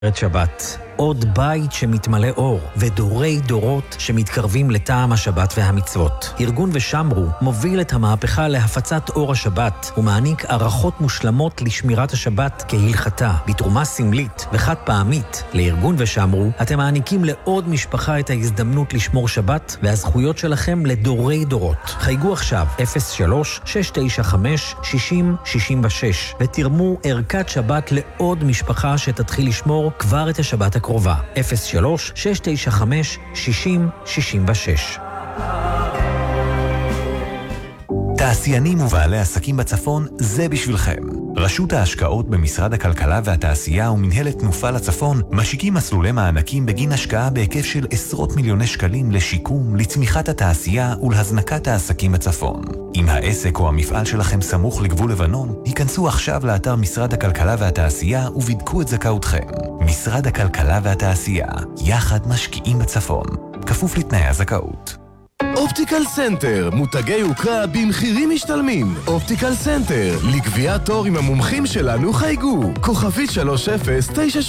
שבת, עוד בית שמתמלא אור, ודורי דורות שמתקרבים לטעם השבת והמצוות. ארגון ושמרו מוביל את המהפכה להפצת אור השבת, ומעניק ערכות מושלמות לשמירת השבת כהלכתה, בתרומה סמלית וחד פעמית. לארגון ושמרו אתם מעניקים לעוד משפחה את ההזדמנות לשמור שבת, והזכויות שלכם לדורי דורות. חייגו עכשיו 03-695-6066 ותרמו ערכת שבת לעוד משפחה שתתחיל לשמור כבר את השבת הקרובה. 03-695-6066. תעשיינים ובעלי עסקים בצפון, זה בשבילכם. רשות ההשקעות במשרד הכלכלה והתעשייה ומנהלת תנופה לצפון משיקים מסלולי מענקים בגין השקעה בהיקף של עשרות מיליוני שקלים לשיקום, לצמיחת התעשייה ולהזנקת העסקים בצפון. אם העסק או המפעל שלכם סמוך לגבול לבנון, היכנסו עכשיו לאתר משרד הכלכלה והתעשייה ובדקו את זכאותכם. משרד הכלכלה והתעשייה, יחד משקיעים בצפון. כפוף לתנאי הזכאות. אופטיקל סנטר, מותגי יוקרה במחירים משתלמים. אופטיקל סנטר, לקביעת תור עם המומחים שלנו חייגו. כוכבית 3098